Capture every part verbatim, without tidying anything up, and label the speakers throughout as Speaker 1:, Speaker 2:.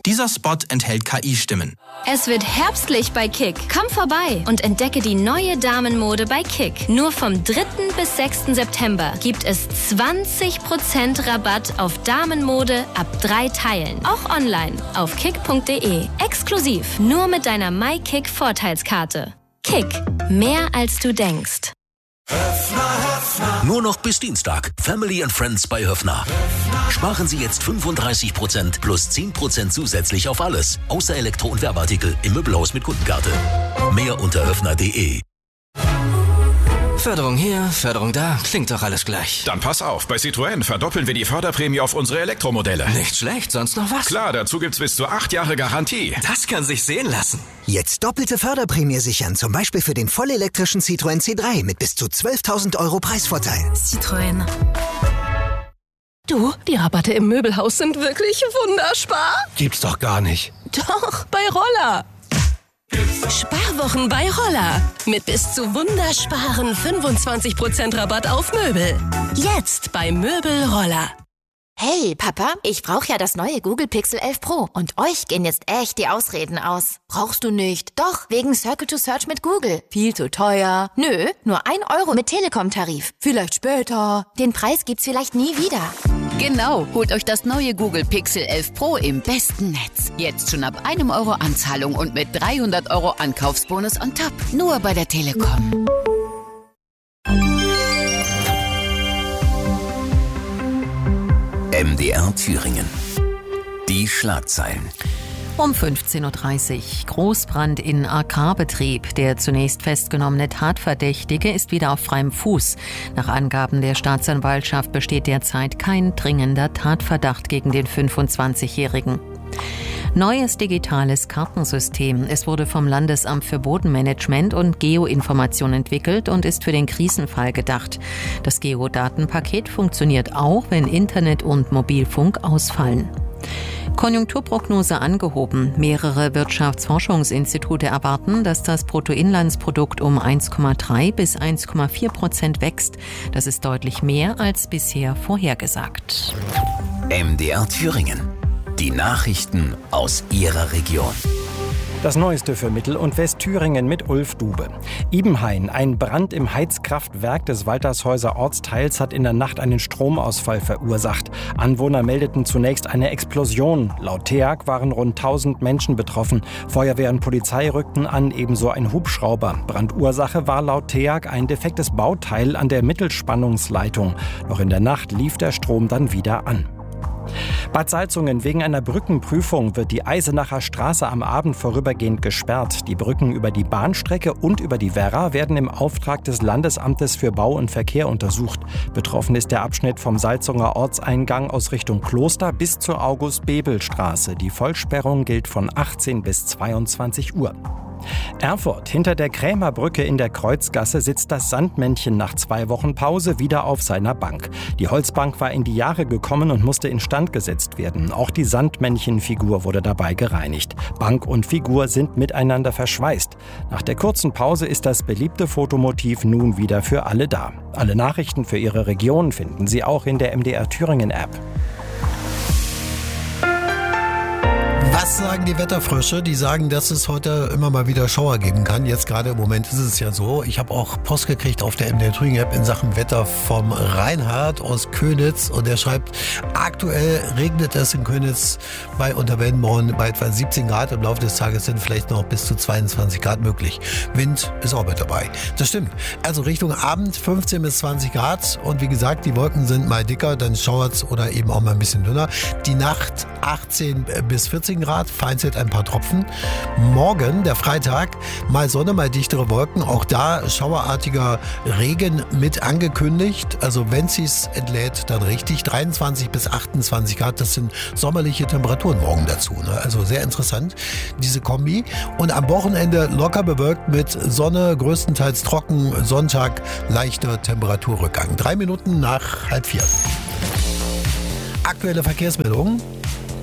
Speaker 1: Dieser Spot enthält K I-Stimmen.
Speaker 2: Es wird herbstlich bei Kick. Komm vorbei und entdecke die neue Damenmode bei Kick. Nur vom dritten bis sechsten September gibt es zwanzig Prozent Rabatt auf Damenmode ab drei Teilen. Auch online auf kick punkt de. Exklusiv nur mit deiner MyKick-Vorteilskarte. Kick. Mehr als du denkst.
Speaker 3: Höfner, Höfner. Nur noch bis Dienstag. Family and Friends bei Höfner. Höfner. Sparen Sie jetzt fünfunddreißig Prozent plus zehn Prozent zusätzlich auf alles. Außer Elektro- und Werbeartikel im Möbelhaus mit Kundenkarte. Mehr unter höfner punkt de.
Speaker 4: Förderung hier, Förderung da, klingt doch alles gleich.
Speaker 5: Dann pass auf, bei Citroën verdoppeln wir die Förderprämie auf unsere Elektromodelle.
Speaker 4: Nicht schlecht, sonst noch was?
Speaker 5: Klar, dazu gibt's bis zu acht Jahre Garantie.
Speaker 4: Das kann sich sehen lassen.
Speaker 6: Jetzt doppelte Förderprämie sichern, zum Beispiel für den vollelektrischen Citroën C drei mit bis zu zwölftausend Euro Preisvorteil.
Speaker 7: Citroën. Du, die Rabatte im Möbelhaus sind wirklich wunderspar.
Speaker 8: Gibt's doch gar nicht.
Speaker 7: Doch, bei Roller. Sparwochen bei Roller. Mit bis zu wundersparen fünfundzwanzig Prozent Rabatt auf Möbel. Jetzt bei Möbel Roller.
Speaker 9: Hey, Papa, ich brauche ja das neue Google Pixel elf Pro. Und euch gehen jetzt echt die Ausreden aus. Brauchst du nicht? Doch, wegen Circle to Search mit Google. Viel zu teuer. Nö, nur ein Euro mit Telekom-Tarif. Vielleicht später. Den Preis gibt's vielleicht nie wieder.
Speaker 10: Genau, holt euch das neue Google Pixel elf Pro im besten Netz. Jetzt schon ab einem Euro Anzahlung und mit dreihundert Euro Ankaufsbonus on top. Nur bei der Telekom.
Speaker 3: M D R Thüringen. Die Schlagzeilen.
Speaker 11: Um fünfzehn Uhr dreißig. Großbrand in Agrarbetrieb. Der zunächst festgenommene Tatverdächtige ist wieder auf freiem Fuß. Nach Angaben der Staatsanwaltschaft besteht derzeit kein dringender Tatverdacht gegen den fünfundzwanzigjährigen. Neues digitales Kartensystem. Es wurde vom Landesamt für Bodenmanagement und Geoinformation entwickelt und ist für den Krisenfall gedacht. Das Geodatenpaket funktioniert auch, wenn Internet und Mobilfunk ausfallen. Konjunkturprognose angehoben. Mehrere Wirtschaftsforschungsinstitute erwarten, dass das Bruttoinlandsprodukt um eins Komma drei bis eins Komma vier Prozent wächst. Das ist deutlich mehr als bisher vorhergesagt.
Speaker 3: M D R Thüringen. Die Nachrichten aus Ihrer Region.
Speaker 12: Das Neueste für Mittel- und Westthüringen mit Ulf Dube. Ibenhain, ein Brand im Heizkraftwerk des Waltershäuser Ortsteils hat in der Nacht einen Stromausfall verursacht. Anwohner meldeten zunächst eine Explosion. Laut T E A G waren rund tausend Menschen betroffen. Feuerwehr und Polizei rückten an, ebenso ein Hubschrauber. Brandursache war laut T E A G ein defektes Bauteil an der Mittelspannungsleitung. Noch in der Nacht lief der Strom dann wieder an. Bad Salzungen: Wegen einer Brückenprüfung wird die Eisenacher Straße am Abend vorübergehend gesperrt. Die Brücken über die Bahnstrecke und über die Werra werden im Auftrag des Landesamtes für Bau und Verkehr untersucht. Betroffen ist der Abschnitt vom Salzunger Ortseingang aus Richtung Kloster bis zur August-Bebel-Straße. Die Vollsperrung gilt von achtzehn bis zweiundzwanzig Uhr. Erfurt: Hinter der Krämerbrücke in der Kreuzgasse sitzt das Sandmännchen nach zwei Wochen Pause wieder auf seiner Bank. Die Holzbank war in die Jahre gekommen und musste instand gesetzt werden. Auch die Sandmännchenfigur wurde dabei gereinigt. Bank und Figur sind miteinander verschweißt. Nach der kurzen Pause ist das beliebte Fotomotiv nun wieder für alle da. Alle Nachrichten für Ihre Region finden Sie auch in der M D R Thüringen App.
Speaker 8: Was sagen die Wetterfrösche? Die sagen, dass es heute immer mal wieder Schauer geben kann. Jetzt gerade im Moment ist es ja so. Ich habe auch Post gekriegt auf der M D R Thüringen App in Sachen Wetter vom Reinhard aus Könitz. Und der schreibt, aktuell regnet es in Könitz bei Unterwellenborn bei etwa siebzehn Grad. Im Laufe des Tages sind vielleicht noch bis zu zweiundzwanzig Grad möglich. Wind ist auch mit dabei. Das stimmt. Also Richtung Abend fünfzehn bis zwanzig Grad. Und wie gesagt, die Wolken sind mal dicker, dann schauert es oder eben auch mal ein bisschen dünner. Die Nacht achtzehn bis vierzehn Grad, vereinzelt ein paar Tropfen. Morgen, der Freitag, mal Sonne, mal dichtere Wolken. Auch da schauerartiger Regen mit angekündigt. Also wenn sie es entlädt, dann richtig. dreiundzwanzig bis achtundzwanzig Grad, das sind sommerliche Temperaturen morgen dazu. Ne? Also sehr interessant, diese Kombi. Und am Wochenende locker bewölkt mit Sonne, größtenteils trocken. Sonntag leichter Temperaturrückgang. Drei Minuten nach halb vier. Aktuelle Verkehrsmeldungen.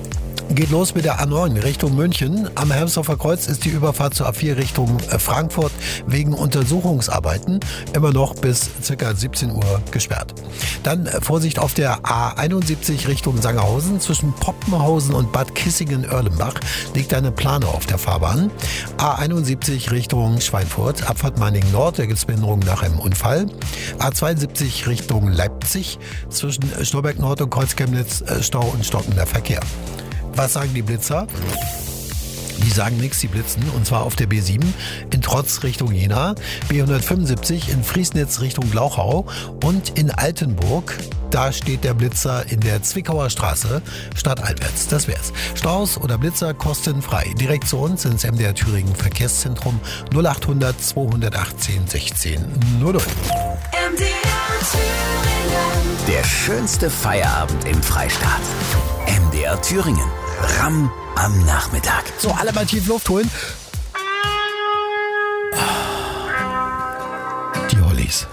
Speaker 8: Geht los mit der A neun Richtung München. Am Helmsdorfer Kreuz ist die Überfahrt zur A vier Richtung Frankfurt wegen Untersuchungsarbeiten immer noch bis ca. siebzehn Uhr gesperrt. Dann Vorsicht auf der A einundsiebzig Richtung Sangerhausen. Zwischen Poppenhausen und Bad Kissingen-Erlenbach liegt eine Plane auf der Fahrbahn. A einundsiebzig Richtung Schweinfurt, Abfahrt Meiningen Nord, da gibt es Behinderungen nach einem Unfall. A zweiundsiebzig Richtung Leipzig, zwischen Stolberg Nord und Kreuzchemnitz Stau und stockender Verkehr. Was sagen die Blitzer? Die sagen nichts, die blitzen, und zwar auf der B sieben in Trotz Richtung Jena, B hundertfünfundsiebzig in Friesnitz Richtung Glauchau und in Altenburg, da steht der Blitzer in der Zwickauer Straße stadteinwärts. Das wär's. Staus oder Blitzer kostenfrei. Direkt zu uns ins M D R Thüringen Verkehrszentrum null achthundert zweihundertachtzehn sechzehn null null.
Speaker 13: M D R Thüringen.
Speaker 3: Der schönste Feierabend im Freistaat. M D R Thüringen. Ram am Nachmittag.
Speaker 8: So, alle mal tief Luft holen. Die Hollies.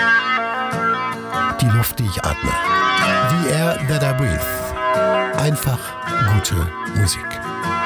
Speaker 8: Die Luft, die ich atme. The air that I breathe. Einfach gute Musik.